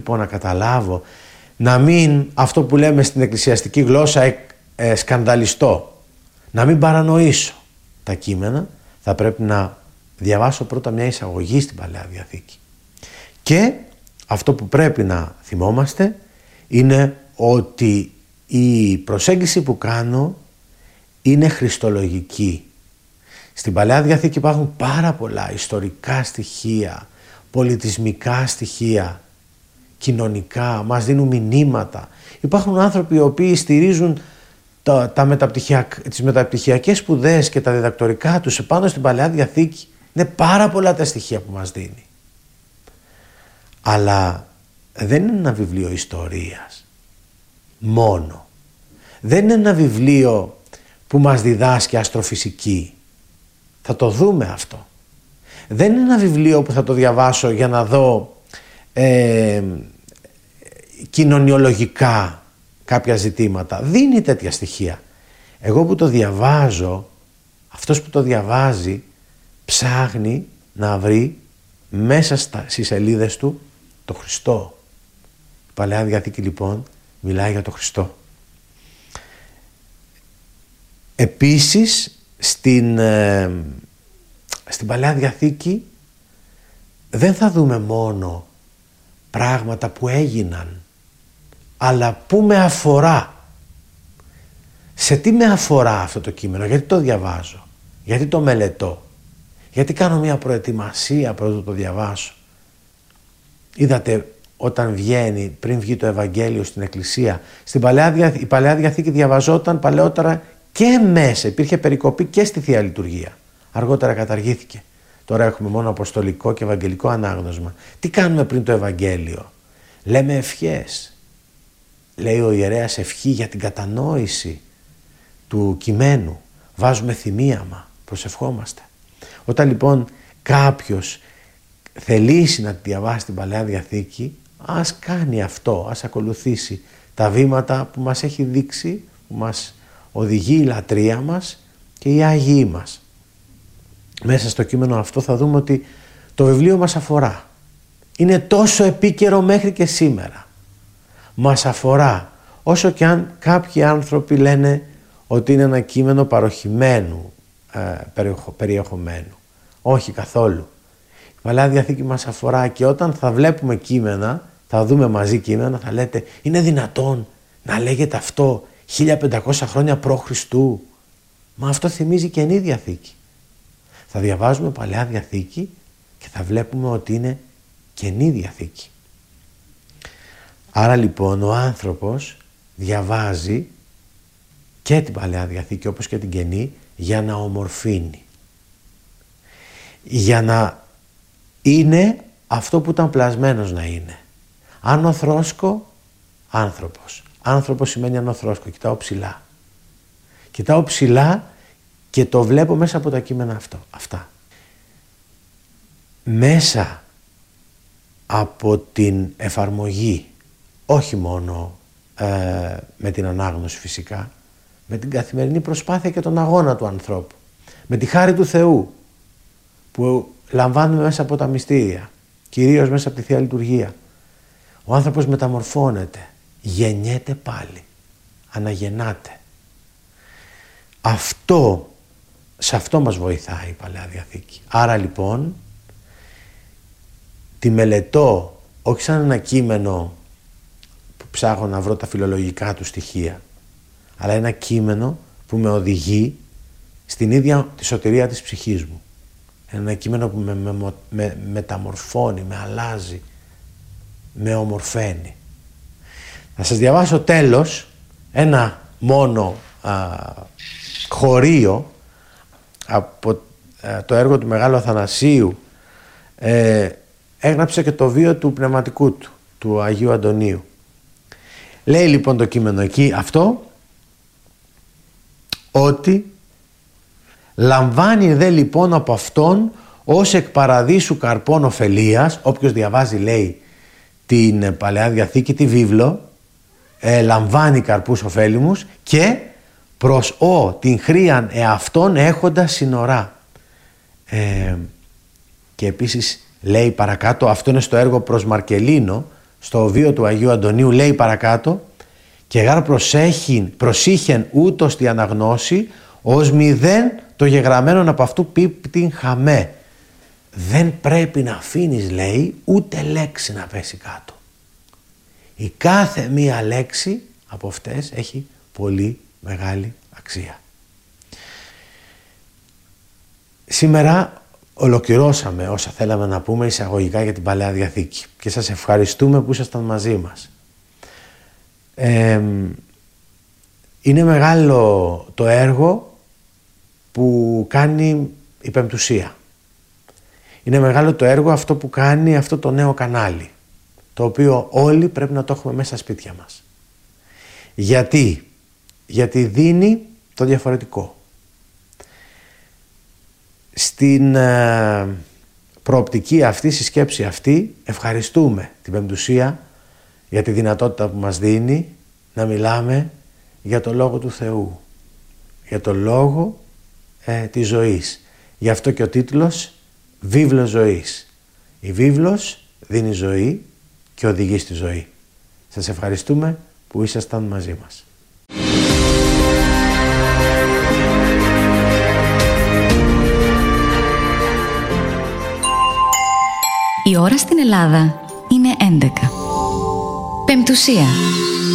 Λοιπόν, να καταλάβω, να μην, αυτό που λέμε στην εκκλησιαστική γλώσσα, σκανδαλιστώ, να μην παρανοήσω τα κείμενα, θα πρέπει να διαβάσω πρώτα μια εισαγωγή στην Παλαιά Διαθήκη. Και αυτό που πρέπει να θυμόμαστε είναι ότι η προσέγγιση που κάνω είναι χριστολογική. Στην Παλαιά Διαθήκη υπάρχουν πάρα πολλά ιστορικά στοιχεία, πολιτισμικά στοιχεία, κοινωνικά, μας δίνουν μηνύματα. Υπάρχουν άνθρωποι οι οποίοι στηρίζουν τις μεταπτυχιακές σπουδές και τα διδακτορικά τους επάνω στην Παλαιά Διαθήκη. Είναι πάρα πολλά τα στοιχεία που μας δίνει. Αλλά δεν είναι ένα βιβλίο ιστορίας μόνο. Δεν είναι ένα βιβλίο που μας διδάσκει αστροφυσική. Θα το δούμε αυτό. Δεν είναι ένα βιβλίο που θα το διαβάσω για να δω κοινωνιολογικά κάποια ζητήματα. Δίνει τέτοια στοιχεία. Εγώ που το διαβάζω, αυτός που το διαβάζει ψάχνει να βρει μέσα στις σελίδες του το Χριστό. Η Παλαιά Διαθήκη λοιπόν μιλάει για το Χριστό. Επίσης στην Παλαιά Διαθήκη δεν θα δούμε μόνο πράγματα που έγιναν, αλλά που με αφορά. Σε τι με αφορά αυτό το κείμενο, γιατί το διαβάζω, γιατί το μελετώ, γιατί κάνω μια προετοιμασία πρώτα το διαβάσω. Είδατε όταν βγαίνει, πριν βγει το Ευαγγέλιο στην Εκκλησία, η Παλαιά Διαθήκη διαβαζόταν παλαιότερα και μέσα, υπήρχε περικοπή και στη Θεία Λειτουργία. Αργότερα καταργήθηκε. Τώρα έχουμε μόνο αποστολικό και ευαγγελικό ανάγνωσμα. Τι κάνουμε πριν το Ευαγγέλιο? Λέμε ευχές. Λέει ο ιερέας ευχή για την κατανόηση του κειμένου. Βάζουμε θυμίαμα, προσευχόμαστε. Όταν λοιπόν κάποιος θελήσει να διαβάσει την Παλαιά Διαθήκη, ας κάνει αυτό, ας ακολουθήσει τα βήματα που μας έχει δείξει, που μας οδηγεί η λατρεία μας και οι Άγιοι μας. Μέσα στο κείμενο αυτό θα δούμε ότι το βιβλίο μας αφορά. Είναι τόσο επίκαιρο μέχρι και σήμερα. Μας αφορά, όσο και αν κάποιοι άνθρωποι λένε ότι είναι ένα κείμενο παροχημένου περιεχομένου. Όχι καθόλου. Η Παλαιά Διαθήκη μας αφορά και όταν θα βλέπουμε κείμενα, θα δούμε μαζί κείμενα, θα λέτε είναι δυνατόν να λέγεται αυτό 1500 χρόνια π.Χ. Μα αυτό θυμίζει Καινή Διαθήκη. Θα διαβάζουμε Παλαιά Διαθήκη και θα βλέπουμε ότι είναι Καινή Διαθήκη. Άρα λοιπόν ο άνθρωπος διαβάζει και την Παλαιά Διαθήκη όπως και την Καινή για να ομορφύνει. Για να είναι αυτό που ήταν πλασμένος να είναι. Άνοθρόσκο, άνθρωπος. Άνθρωπος σημαίνει άνοθρόσκο. Κοιτάω ψηλά. Κοιτάω ψηλά και το βλέπω μέσα από τα κείμενα αυτά. Μέσα από την εφαρμογή, όχι μόνο με την ανάγνωση φυσικά, με την καθημερινή προσπάθεια και τον αγώνα του ανθρώπου, με τη χάρη του Θεού που λαμβάνουμε μέσα από τα μυστήρια, κυρίως μέσα από τη Θεία Λειτουργία, ο άνθρωπος μεταμορφώνεται, γεννιέται πάλι, αναγεννάται. Σε αυτό μας βοηθάει η Παλαιά Διαθήκη. Άρα λοιπόν τη μελετώ όχι σαν ένα κείμενο που ψάχνω να βρω τα φιλολογικά του στοιχεία, αλλά ένα κείμενο που με οδηγεί στην ίδια τη σωτηρία της ψυχής μου. Ένα κείμενο που με μεταμορφώνει, με αλλάζει, με ομορφαίνει. Θα σας διαβάσω τέλος ένα μόνο χωρίο από το έργο του Μεγάλου Αθανασίου. Έγραψε και το βίο του πνευματικού του Αγίου Αντωνίου. Λέει λοιπόν το κείμενο εκεί αυτό, ότι λαμβάνει δε λοιπόν από αυτόν ως εκ παραδείσου καρπών ωφελίας. Όποιος διαβάζει, λέει, την Παλαιά Διαθήκη, τη βίβλο, λαμβάνει καρπούς ωφέλιμους και προς την χρίαν εαυτόν έχοντας συνορά. Και επίσης λέει παρακάτω, αυτό είναι στο έργο προς Μαρκελίνο στο βίο του Αγίου Αντωνίου λέει παρακάτω «Και γάρ προσήχεν ούτως τη αναγνώση, ως μηδέν το γεγραμμένον από αυτού πίπτην χαμέ». Δεν πρέπει να αφήνεις, λέει, ούτε λέξη να πέσει κάτω. Η κάθε μία λέξη από αυτές έχει πολύ μεγάλη αξία. Σήμερα ολοκληρώσαμε όσα θέλαμε να πούμε εισαγωγικά για την Παλαιά Διαθήκη και σας ευχαριστούμε που ήσασταν μαζί μας. Είναι μεγάλο το έργο που κάνει η Πεμπτουσία. Είναι μεγάλο το έργο αυτό που κάνει αυτό το νέο κανάλι, το οποίο όλοι πρέπει να το έχουμε μέσα στα σπίτια μας. Γιατί δίνει το διαφορετικό. Στην προοπτική αυτή, στη σκέψη αυτή, ευχαριστούμε την Πεμπτουσία για τη δυνατότητα που μας δίνει να μιλάμε για το Λόγο του Θεού, για το Λόγο της ζωής. Γι' αυτό και ο τίτλος «Βίβλος ζωής». Η βίβλος δίνει ζωή και οδηγεί στη ζωή. Σας ευχαριστούμε που ήσασταν μαζί μας. Η ώρα στην Ελλάδα είναι 11. Πεμπτουσία.